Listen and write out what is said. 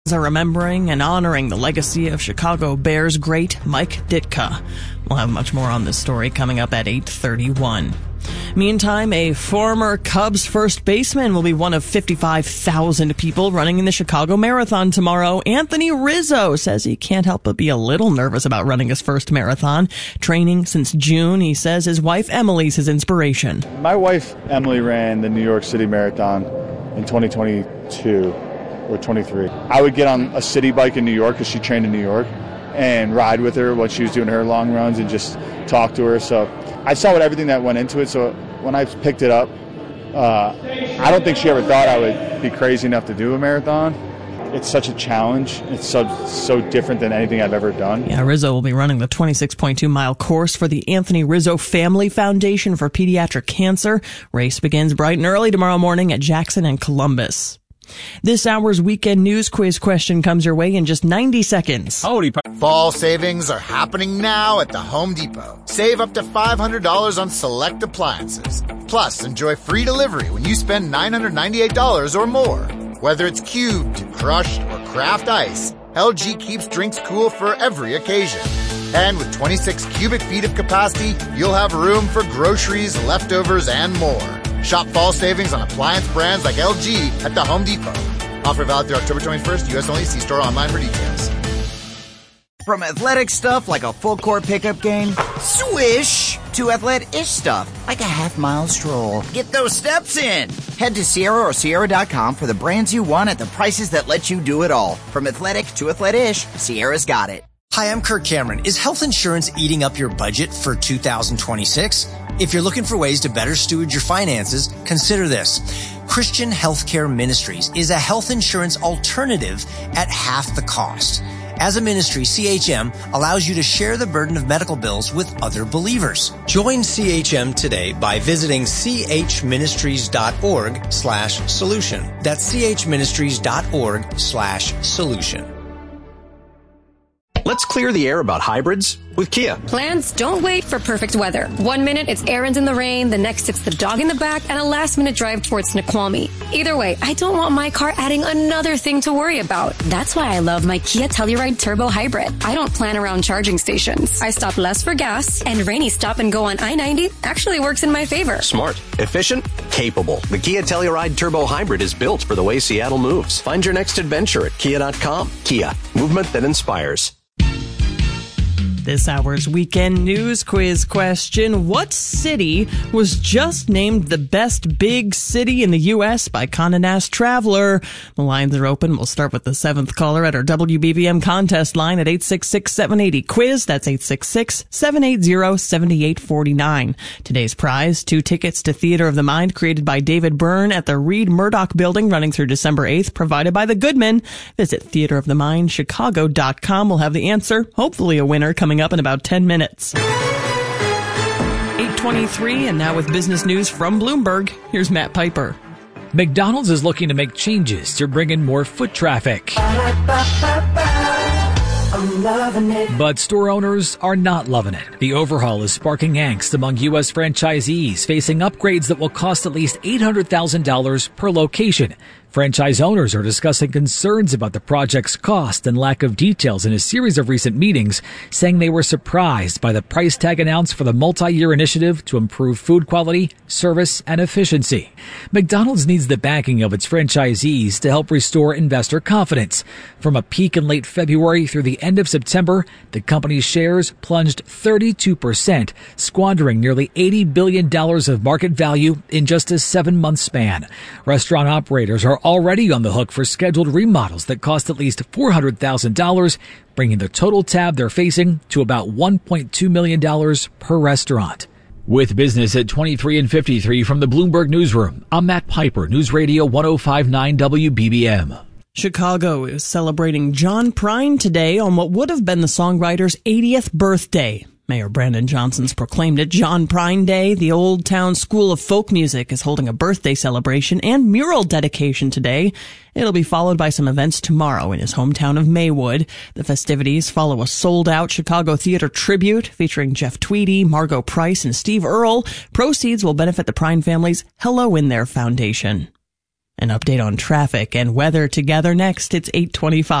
are remembering and honoring the legacy of Chicago Bears great Mike Ditka. We'll have much more on this story coming up at 8:31. Meantime, a former Cubs first baseman will be one of 55,000 people running in the Chicago Marathon tomorrow. Anthony Rizzo says he can't help but be a little nervous about running his first marathon. Training since June, he says his wife Emily's his inspiration. My wife Emily ran the New York City Marathon in 2022 or 23. I would get on a city bike in New York because she trained in New York and ride with her when she was doing her long runs and just talk to her. So I saw everything that went into it. So when I picked it up, I don't think she ever thought I would be crazy enough to do a marathon. It's such a challenge. It's so different than anything I've ever done. Yeah, Rizzo will be running the 26.2-mile course for the Anthony Rizzo Family Foundation for Pediatric Cancer. Race begins bright and early tomorrow morning at Jackson and Columbus. This hour's weekend news quiz question comes your way in just 90 seconds. Fall savings are happening now at the Home Depot. Save up to $500 on select appliances. Plus, enjoy free delivery when you spend $998 or more. Whether it's cubed, crushed, or craft ice, LG keeps drinks cool for every occasion. And with 26 cubic feet of capacity, you'll have room for groceries, leftovers, and more. Shop fall savings on appliance brands like LG at the Home Depot. Offer valid through October 21st, U.S. only. See store online for details. From athletic stuff like a full court pickup game, swish, to athletic-ish stuff like a half-mile stroll. Get those steps in. Head to Sierra or Sierra.com for the brands you want at the prices that let you do it all. From athletic to athletic-ish, Sierra's got it. Hi, I'm Kirk Cameron. Is health insurance eating up your budget for 2026? If you're looking for ways to better steward your finances, consider this. Christian Healthcare Ministries is a health insurance alternative at half the cost. As a ministry, CHM allows you to share the burden of medical bills with other believers. Join CHM today by visiting chministries.org/solution. That's chministries.org/solution. Let's clear the air about hybrids with Kia. Plans don't wait for perfect weather. 1 minute it's errands in the rain, the next it's the dog in the back, and a last-minute drive towards Snoqualmie. Either way, I don't want my car adding another thing to worry about. That's why I love my Kia Telluride Turbo Hybrid. I don't plan around charging stations. I stop less for gas, and rainy stop and go on I-90 actually works in my favor. Smart, efficient, capable. The Kia Telluride Turbo Hybrid is built for the way Seattle moves. Find your next adventure at Kia.com. Kia, movement that inspires. This hour's weekend news quiz question. What city was just named the best big city in the U.S. by Condé Nast Traveler? The lines are open. We'll start with the seventh caller at our WBBM contest line at 866-780-QUIZ. That's 866-780-7849. Today's prize, 2 tickets to Theater of the Mind created by David Byrne at the Reed Murdoch Building running through December 8th, provided by the Goodman. Visit theaterofthemindchicago.com. We'll have the answer, hopefully a winner, coming up in about 10 minutes. 8:23, and now with business news from Bloomberg, here's Matt Piper. McDonald's is looking to make changes to bring in more foot traffic. But store owners are not loving it. The overhaul is sparking angst among U.S. franchisees facing upgrades that will cost at least $800,000 per location. Franchise owners are discussing concerns about the project's cost and lack of details in a series of recent meetings, saying they were surprised by the price tag announced for the multi-year initiative to improve food quality, service, and efficiency. McDonald's needs the backing of its franchisees to help restore investor confidence. From a peak in late February through the end of September, the company's shares plunged 32%, squandering nearly $80 billion of market value in just a 7-month span. Restaurant operators are already on the hook for scheduled remodels that cost at least $400,000, bringing the total tab they're facing to about $1.2 million per restaurant. With business at 23 and 53 from the Bloomberg Newsroom, I'm Matt Piper, News Radio 105.9 WBBM. Chicago is celebrating John Prine today on what would have been the songwriter's 80th birthday. Mayor Brandon Johnson's proclaimed it John Prine Day. The Old Town School of Folk Music is holding a birthday celebration and mural dedication today. It'll be followed by some events tomorrow in his hometown of Maywood. The festivities follow a sold-out Chicago theater tribute featuring Jeff Tweedy, Margot Price, and Steve Earle. Proceeds will benefit the Prine family's Hello in There Foundation. An update on traffic and weather together next. It's 8:25.